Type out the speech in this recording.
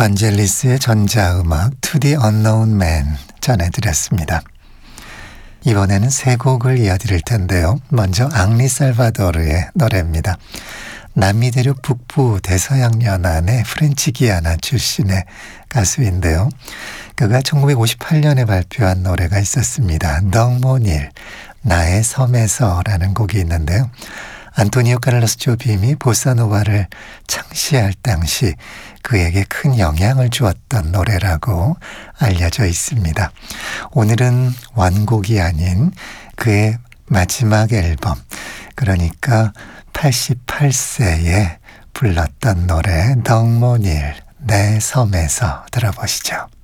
반젤리스의 전자음악 To the Unknown Man 전해드렸습니다. 이번에는 세 곡을 이어드릴 텐데요. 먼저 앙리 살바도르의 노래입니다. 남미 대륙 북부 대서양 연안의 프렌치 기아나 출신의 가수인데요. 그가 1958년에 발표한 노래가 있었습니다. 덩모닐, 나의 섬에서라는 곡이 있는데요. 안토니오 카를로스 조빔이 보사노바를 창시할 당시 그에게 큰 영향을 주었던 노래라고 알려져 있습니다. 오늘은 완곡이 아닌 그의 마지막 앨범, 그러니까 88세에 불렀던 노래 덩모닐, 내 섬에서 들어보시죠.